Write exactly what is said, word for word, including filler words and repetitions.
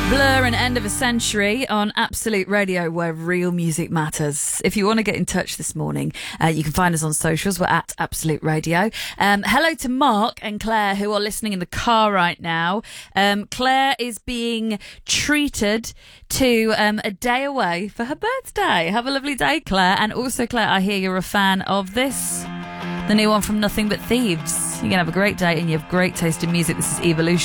Blur and End of a Century on Absolute Radio, where real music matters. If you want to get in touch this morning, uh, you can find us on socials. We're at Absolute Radio. Um, hello to Mark and Claire, who are listening in the car right now. Um, Claire is being treated to um, a day away for her birthday. Have a lovely day, Claire. And also, Claire, I hear you're a fan of this, the new one from Nothing But Thieves. You're going to have a great day and you have great taste in music. This is Evolution.